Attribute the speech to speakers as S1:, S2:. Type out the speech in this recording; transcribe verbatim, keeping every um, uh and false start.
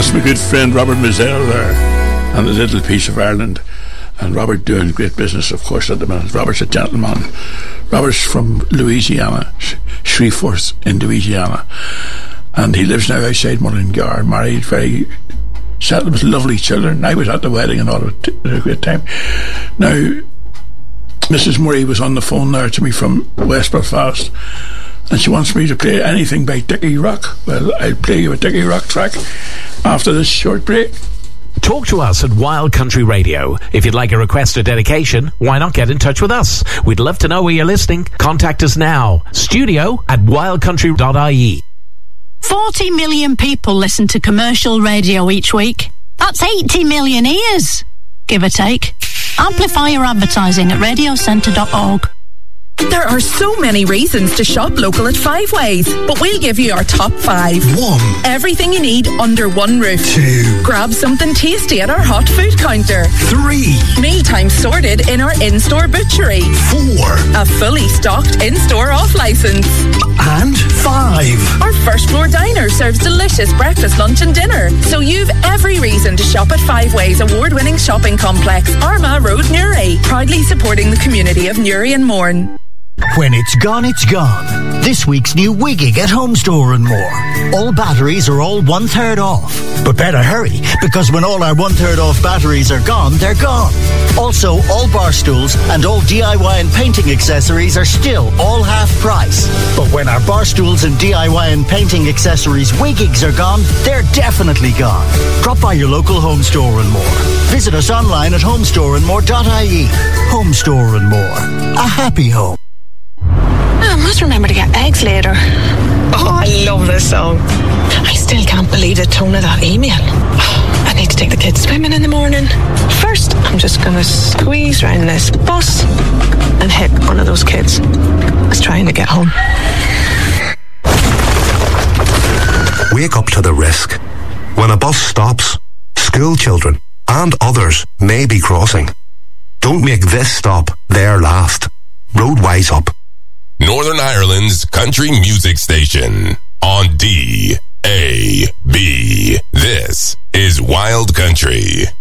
S1: That's my good friend Robert Mazel there, and a little piece of Ireland. And Robert doing great business, of course, at the minute. Robert's a gentleman. Robert's from Louisiana, Shreveport in Louisiana, and he lives now outside Mullingar, married, very settled with lovely children. I was at the wedding and all, it was a great time. Now, Missus Murray was on the phone there to me from West Belfast, and she wants me to play anything by Dickie Rock. Well, I'll play you a Dickie Rock track after this short break.
S2: Talk to us at Wild Country Radio. If you'd like a request or dedication, why not get in touch with us? We'd love to know where you're listening. Contact us now. Studio at wild country dot I E.
S3: forty million people listen to commercial radio each week. That's eighty million ears, give or take. Amplify your advertising at radio centre dot org.
S4: There are so many reasons to shop local at Five Ways, but we'll give you our top five.
S5: One.
S4: Everything you need under one roof.
S5: Two.
S4: Grab something tasty at our hot food counter.
S5: Three.
S4: Mealtime sorted in our in-store butchery.
S5: Four.
S4: A fully stocked in-store off-licence.
S5: And five.
S4: Our first floor diner serves delicious breakfast, lunch and dinner. So you've every reason to shop at Five Ways award-winning shopping complex, Armagh Road, Newry. Proudly supporting the community of Newry and Mourne.
S6: When it's gone, it's gone. This week's new Wigging at Home Store and More. All batteries are all one-third off. But better hurry, because when all our one-third off batteries are gone, they're gone. Also, all bar stools and all D I Y and painting accessories are still all half price. But when our bar stools and D I Y and painting accessories Wiggings are gone, they're definitely gone. Drop by your local Home Store and More. Visit us online at home store and more dot I E. Home Store and More. A happy home.
S7: I must remember to get eggs later. Oh, I love this song. I still can't believe the tone of that email. I need to take the kids swimming in the morning. First, I'm just going to squeeze round this bus and hit one of those kids that's trying to get home.
S8: Wake up to the risk. When a bus stops, school children and others may be crossing. Don't make this stop their last. Roadwise Up.
S9: Northern Ireland's country music station on D A B. This is Wild Country.